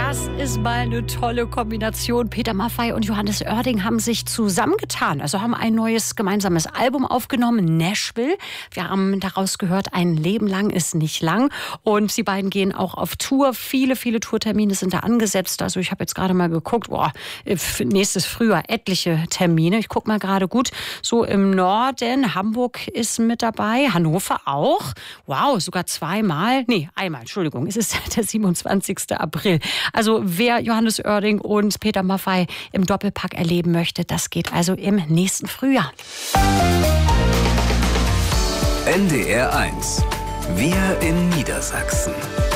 Das ist mal eine tolle Kombination. Peter Maffay und Johannes Oerding haben sich zusammengetan. Also haben ein neues gemeinsames Album aufgenommen, Nashville. Wir haben daraus gehört, ein Leben lang ist nicht lang. Und die beiden gehen auch auf Tour. Viele Tourtermine sind da angesetzt. Also ich habe jetzt gerade mal geguckt, nächstes Frühjahr etliche Termine. Ich gucke mal gerade gut. So im Norden, Hamburg ist mit dabei, Hannover auch. Wow, sogar einmal. Entschuldigung, es ist der 27. April. Also wer Johannes Oerding und Peter Maffay im Doppelpack erleben möchte, das geht also im nächsten Frühjahr. NDR 1. Wir in Niedersachsen.